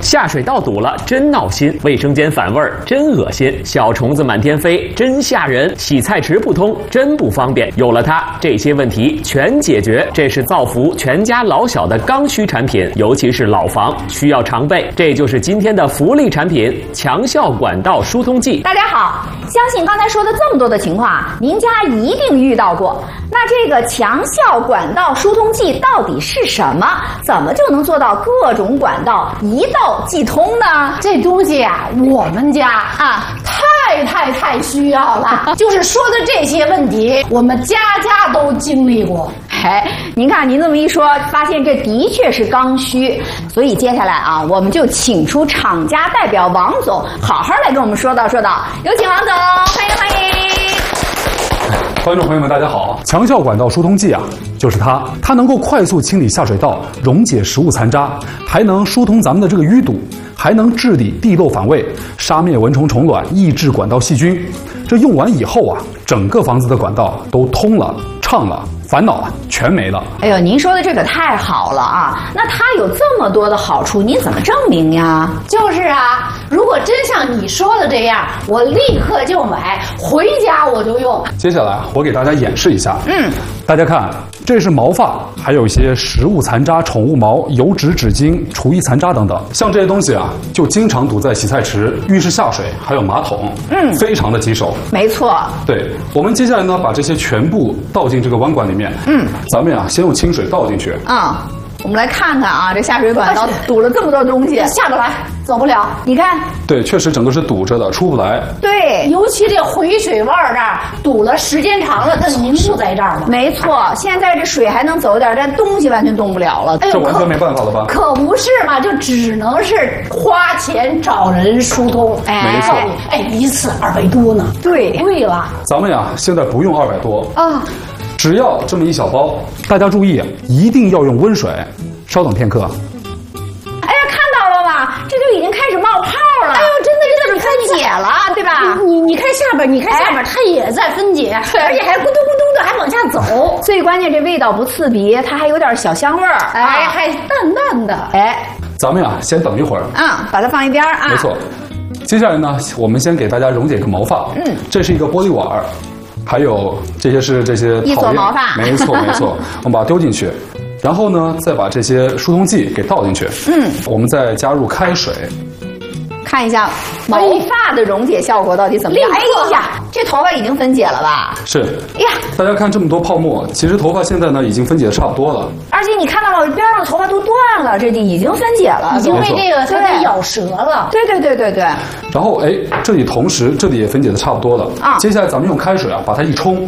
下水道堵了真闹心，卫生间反味儿真恶心，小虫子满天飞真吓人，洗菜池不通真不方便。有了它，这些问题全解决。这是造福全家老小的刚需产品，尤其是老房需要常备。这就是今天的福利产品——强效管道疏通剂。 大家好，相信刚才说的这么多的情况啊，您家一定遇到过。那这个强效管道疏通剂到底是什么？怎么就能做到各种管道一道即通呢？ 这东西啊，我们家啊太需要了。就是说的这些问题，我们家家都经历过。 您看您这么一说，发现这的确是刚需。所以接下来啊，我们就请出厂家代表王总，好好来跟我们说道。有请王总，欢迎。 观众朋友们，大家好！强效管道疏通剂啊，就是它能够快速清理下水道，溶解食物残渣，还能疏通咱们的这个淤堵，还能治理地漏反味，杀灭蚊虫虫卵，抑制管道细菌。这用完以后啊，整个房子的管道都通了、畅了，烦恼啊全没了。 哎呦，您说的这可太好了啊！那它有这么多的好处，您怎么证明呀？ 就是啊，如果真像你说的这样，我立刻就买，回家我就用。 接下来我给大家演示一下。大家看，这是毛发，还有一些食物残渣、宠物毛、油脂、纸巾、厨艺残渣等等。像这些东西啊，就经常堵在洗菜池、浴室下水，还有马桶，非常的棘手。 没错。 对，我们接下来呢，把这些全部倒进这个弯管里面。咱们呀，先用清水倒进去。 我们来看看啊，这下水管道堵了这么多东西， 下不来，走不了。你看， 对，确实整个是堵着的，出不来。 对， 尤其这回水弯这儿堵了，时间长了，它凝固在这儿了。 没错，现在这水还能走点，但东西完全动不了了。 这完全没办法了吧？ 可不是嘛，就只能是花钱找人疏通。 没错。 一次200多呢。 对， 贵了。 咱们呀，现在不用200多啊。只要这么一小包，大家注意，一定要用温水。稍等片刻。 哎呀，看到了吗？这就已经开始冒泡了。 哎呦，真的这就是分解了，对吧？ 你看下边，它也在分解，而且还咕嘟咕嘟的还往下走。 最关键，这味道不刺鼻，它还有点小香味儿， 还淡淡的。 咱们呀，先等一会儿。 把它放一边啊。 没错。接下来呢，我们先给大家溶解个毛发。这是一个玻璃碗。还有这些一撮毛发， 没错，我们把它丢进去，然后呢，再把这些疏通剂给倒进去。我们再加入开水， 看一下毛发的溶解效果到底怎么样？哎呀，这头发已经分解了吧？ 是。哎呀，大家看这么多泡沫，其实头发现在呢已经分解的差不多了。 而且你看到了边上的头发都断了，这就已经分解了， 已经被这个它给咬折了。 对。 然后这里同时这里也分解的差不多了啊。接下来咱们用开水啊把它一冲，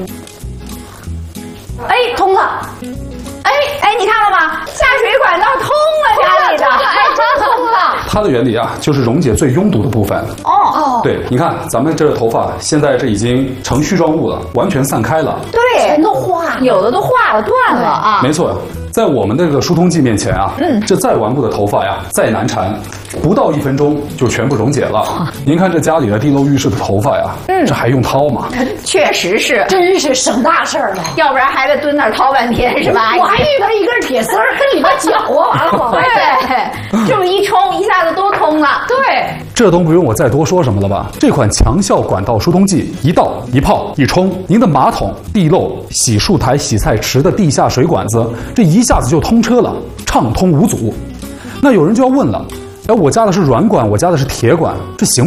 通了。 你看了吗？下水管道通了，家里的， 真通了。 它的原理啊，就是溶解最拥堵的部分。对，你看咱们这个头发现在这已经成絮状物了，完全散开了。 对， 全都化了， 有的都化了、断了啊。 没错，在我们这个疏通剂面前啊，这再顽固的头发呀，再难缠，不到1分钟就全部溶解了。您看这家里的地漏浴室的头发呀，这还用掏吗？ 确实是， 真是省大事了。 要不然还得蹲那儿掏半天，是吧？ 我还以为一根铁丝儿跟里边搅啊，完了往外对，这么一冲，一下子都通了。 对， 这都不用我再多说什么了吧？这款强效管道疏通剂一倒一泡一冲，您的马桶、地漏、洗漱台、洗菜池的地下水管子，这一下子就通车了，畅通无阻。那有人就要问了，我家的是软管，我家的是铁管，这行